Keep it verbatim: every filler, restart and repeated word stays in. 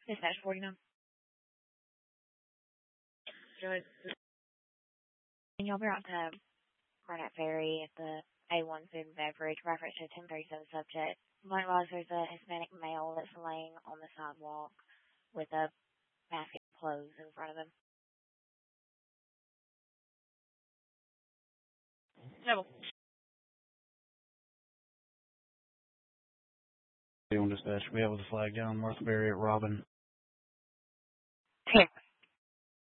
Dispatch forty-nine. Good. And you'll be out to Barnett Ferry at the A one Food and Beverage, reference to ten thirty-seven subject. Likewise, there's a Hispanic male that's laying on the sidewalk with a basket of clothes in front of him. No. On dispatch, we have the flag down Martha Berry at Robin. Here.